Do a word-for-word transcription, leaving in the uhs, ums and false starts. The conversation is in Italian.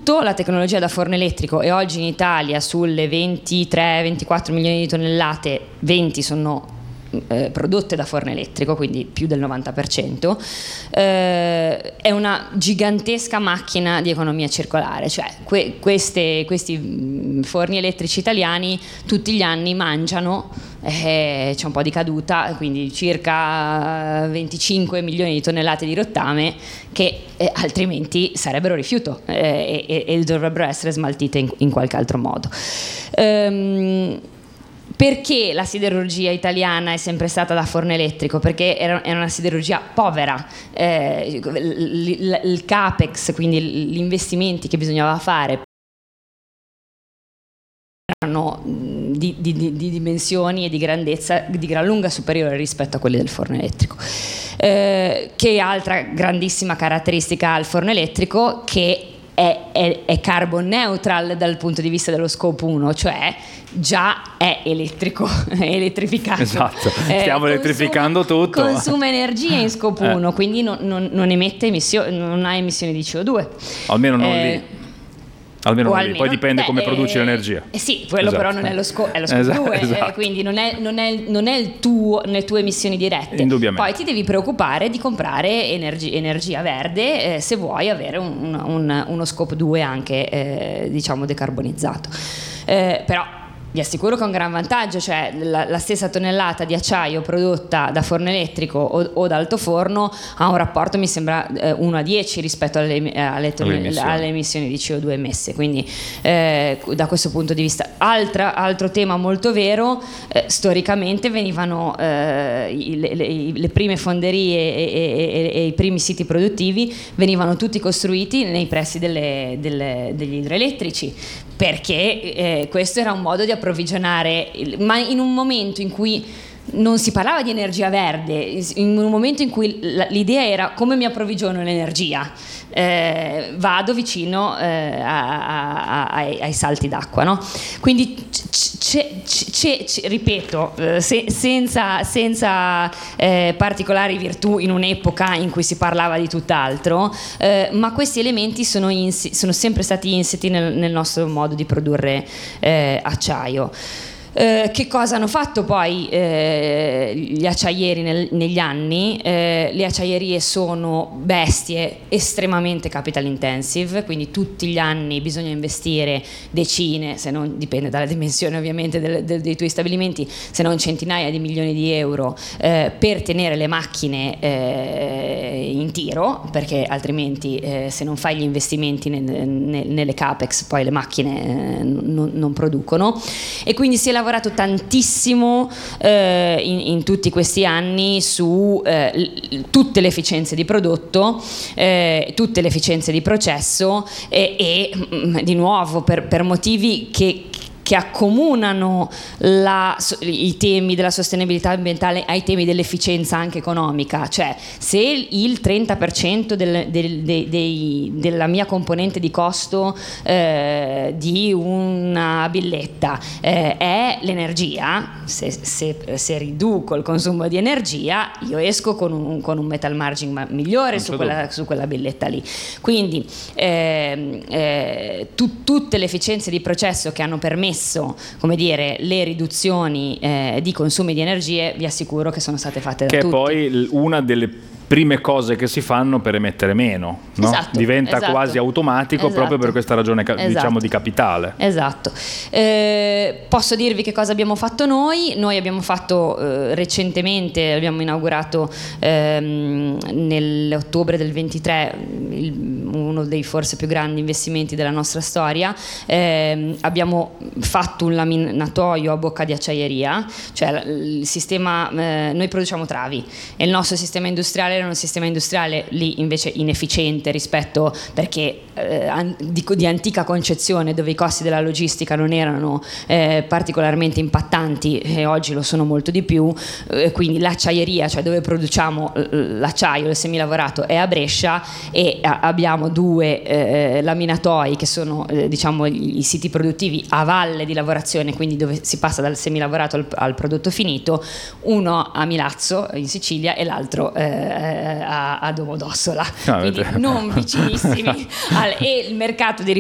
Innanzitutto la tecnologia da forno elettrico è oggi in Italia sulle ventitré ventiquattro milioni di tonnellate, venti sono Eh, prodotte da forno elettrico, quindi più del novanta per cento. Eh, è una gigantesca macchina di economia circolare, cioè que- queste, questi forni elettrici italiani tutti gli anni mangiano, eh, c'è un po' di caduta, quindi circa venticinque milioni di tonnellate di rottame che eh, altrimenti sarebbero rifiuto eh, e, e dovrebbero essere smaltite in, in qualche altro modo. Ehm, Perché la siderurgia italiana è sempre stata da forno elettrico? Perché era, era una siderurgia povera, eh, il, il capex, quindi gli investimenti che bisognava fare erano di, di, di dimensioni e di grandezza di gran lunga superiore rispetto a quelli del forno elettrico. Eh, che altra grandissima caratteristica ha il forno elettrico? Che È, è, è carbon neutral dal punto di vista dello scope uno, cioè già è elettrico, è elettrificato. Esatto, stiamo eh, consuma, elettrificando tutto. Consuma energia in scope eh. uno, quindi non, non, non emette emissioni, non ha emissioni di C O due. Almeno non eh, lì. Almeno, almeno poi dipende beh, come produci eh, l'energia. Eh sì, quello esatto. però non è lo scope, è lo scope esatto, due, esatto. eh, quindi non è, non è, non è il tuo, le tue emissioni dirette. Indubbiamente. Poi ti devi preoccupare di comprare energi, energia verde eh, se vuoi avere un, un, uno scope due anche eh, diciamo decarbonizzato. Eh, però vi assicuro che è un gran vantaggio, cioè la, la stessa tonnellata di acciaio prodotta da forno elettrico o, o da altoforno ha un rapporto, mi sembra, eh, uno a dieci rispetto alle, alle, tonnell- alle, emissioni. alle emissioni di C O due emesse, quindi eh, da questo punto di vista. Altra, altro tema molto vero, eh, storicamente venivano eh, le, le, le prime fonderie e, e, e, e i primi siti produttivi venivano tutti costruiti nei pressi delle, delle, degli idroelettrici, perché eh, questo era un modo di approvvigionare, ma in un momento in cui non si parlava di energia verde, in un momento in cui l'idea era come mi approvvigiono l'energia, eh, vado vicino eh, a, a, a, ai, ai salti d'acqua, no? Quindi c'è, c'è, c'è, ripeto, eh, se, senza, senza eh, particolari virtù in un'epoca in cui si parlava di tutt'altro, eh, ma questi elementi sono, insi- sono sempre stati insiti nel, nel nostro modo di produrre eh, acciaio. Eh, che cosa hanno fatto poi eh, gli acciaieri nel, negli anni? Eh, le acciaierie sono bestie estremamente capital intensive, quindi tutti gli anni bisogna investire decine, se non dipende dalla dimensione ovviamente del, del, dei tuoi stabilimenti, se non centinaia di milioni di euro eh, per tenere le macchine eh, in tiro, perché altrimenti eh, se non fai gli investimenti nel, nel, nelle capex poi le macchine eh, non, non producono, e quindi si è lavorato tantissimo eh, in, in tutti questi anni su eh, l- tutte le efficienze di prodotto, eh, tutte le efficienze di processo e, e mh, di nuovo per, per motivi che che accomunano la, i temi della sostenibilità ambientale ai temi dell'efficienza anche economica, cioè se il trenta per cento del, del, dei, dei, della mia componente di costo eh, di una billetta eh, è l'energia, se, se, se riduco il consumo di energia io esco con un, con un metal margin migliore su quella, su quella billetta lì, quindi eh, eh, tu, tutte le efficienze di processo che hanno permesso, come dire, le riduzioni eh, di consumi di energie, vi assicuro che sono state fatte da che tutti. Che è poi una delle prime cose che si fanno per emettere meno, no? Esatto, diventa esatto, quasi automatico esatto, proprio per questa ragione esatto, diciamo di capitale. Esatto. Eh, posso dirvi che cosa abbiamo fatto noi? Noi abbiamo fatto eh, recentemente, abbiamo inaugurato ehm, nell'ottobre del ventitré il, uno dei forse più grandi investimenti della nostra storia. Eh, abbiamo fatto un laminatoio a bocca di acciaieria, cioè il sistema, eh, noi produciamo travi e il nostro sistema industriale era un sistema industriale lì invece inefficiente rispetto, perché eh, di, di antica concezione, dove i costi della logistica non erano eh, particolarmente impattanti e oggi lo sono molto di più, eh, quindi l'acciaieria, cioè dove produciamo l'acciaio, il semilavorato, è a Brescia e a, abbiamo due eh, laminatoi che sono eh, diciamo i siti produttivi a valle di lavorazione, quindi dove si passa dal semilavorato al, al prodotto finito, uno a Milazzo in Sicilia e l'altro eh, a, a Domodossola, no, quindi non vicinissimi al, e il mercato di